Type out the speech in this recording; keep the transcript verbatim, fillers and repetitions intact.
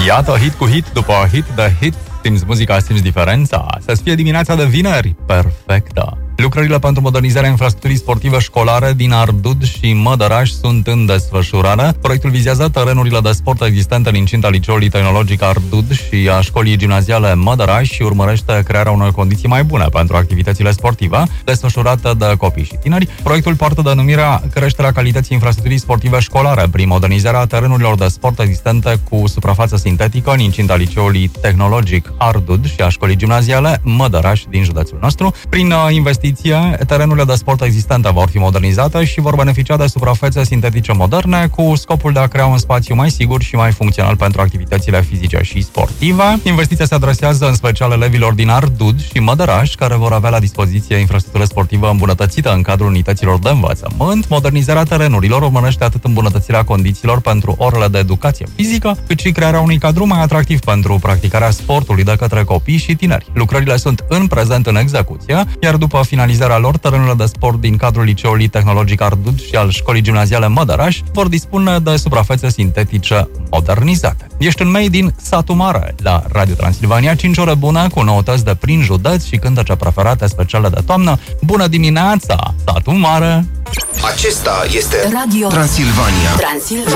Iată, hit cu hit, după hit de hit, simți muzica, simți diferența. Să fie dimineața de vineri perfectă. Lucrările pentru modernizarea infrastructurii sportive școlare din Ardud și Mădăraș sunt în desfășurare. Proiectul vizează terenurile de sport existente în incinta Liceului Tehnologic Ardud și a școlii gimnaziale Mădăraș și urmărește crearea unor condiții mai bune pentru activitățile sportive desfășurate de copii și tineri. Proiectul poartă denumirea Creșterea calității infrastructurii sportive școlare prin modernizarea terenurilor de sport existente cu suprafață sintetică în incinta Liceului Tehnologic Ardud și a școlii gimnaziale Mădăraș din județul nostru. Prin investiții terenurile de sport existente vor fi modernizate și vor beneficia de suprafețe sintetice moderne cu scopul de a crea un spațiu mai sigur și mai funcțional pentru activitățile fizice și sportive. Investiția se adresează în special elevilor din Ardud și Mădăraș, care vor avea la dispoziție infrastructură sportivă îmbunătățită în cadrul unităților de învățământ. Modernizarea terenurilor urmărește atât îmbunătățirea condițiilor pentru orele de educație fizică, cât și crearea unui cadru mai atractiv pentru practicarea sportului de către copii și tineri. Lucrările sunt în prezent în execuție, iar după finalizarea lor, terenurile de sport din cadrul Liceului Tehnologic Ardud și al școlii gimnaziale Mădăraș vor dispune de suprafețe sintetice modernizate. Ești în Mei din Satu Mare, la Radio Transilvania, cinci ore bune cu noutăți de prin județ și cântece preferate speciale de toamnă. Bună dimineața, Satu Mare! Acesta este Radio Transilvania. Transilvania.